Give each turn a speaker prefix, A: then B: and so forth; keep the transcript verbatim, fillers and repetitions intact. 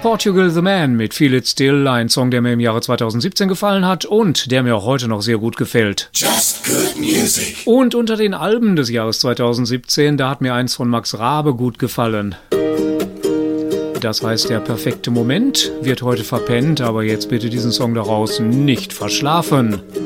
A: Portugal the Man mit Feel It Still, ein Song, der mir im Jahre zweitausendsiebzehn gefallen hat und der mir auch heute noch sehr gut gefällt.
B: Just good music.
A: Und unter den Alben des Jahres zweitausendsiebzehn, da hat mir eins von Max Rabe gut gefallen. Das heißt, der perfekte Moment wird heute verpennt, aber jetzt bitte diesen Song daraus nicht verschlafen.